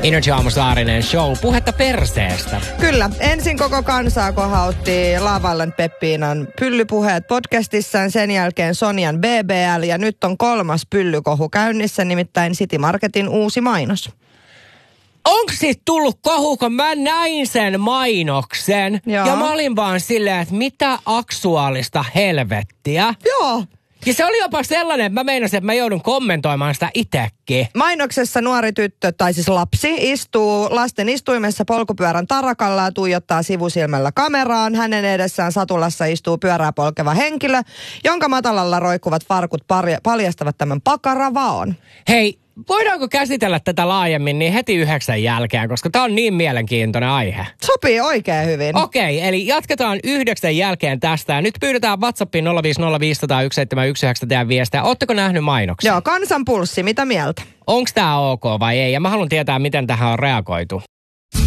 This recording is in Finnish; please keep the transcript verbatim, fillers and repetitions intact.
Energy Aamu Saarinen show. Puhetta perseestä. Kyllä. Ensin koko kansaa kohautti Laavallan Peppiinan pyllypuheet podcastissaan. Sen jälkeen Sonjan B B L. Ja nyt on kolmas pyllykohu käynnissä, nimittäin City Marketin uusi mainos. Onko siitä tullut kohu, kun mä näin sen mainoksen? Joo. Ja mä olin vaan silleen, että mitä aksuaalista helvettiä. Joo. Ja se oli jopa sellainen, että mä meinasin, että mä joudun kommentoimaan sitä itsekin. Mainoksessa nuori tyttö, tai siis lapsi, istuu lasten istuimessa polkupyörän tarakalla ja tuijottaa sivusilmällä kameraan. Hänen edessään satulassa istuu pyörää polkeva henkilö, jonka matalalla roikkuvat farkut parja- paljastavat tämän pakaravaon. Hei, voidaanko käsitellä tätä laajemmin niin heti yhdeksän jälkeen, koska tää on niin mielenkiintoinen aihe. Sopii oikein hyvin. Okei, eli jatketaan yhdeksän jälkeen tästä. Nyt pyydetään WhatsAppiin nolla viisi nolla viisi nolla yksi seitsemän yksi yhdeksän teidän viestiä. Ootteko nähnyt mainoksia? Joo, kansanpulssi, mitä mieltä? Onko tää ok vai ei? Ja mä haluan tietää, miten tähän on reagoitu.